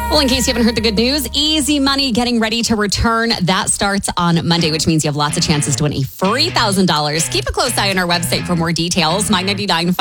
Well, in case you haven't heard the good news, Easy Money getting ready to return. That starts on Monday, which means you have lots of chances to win a free $1,000. Keep a close eye on our website for more details. My 99.5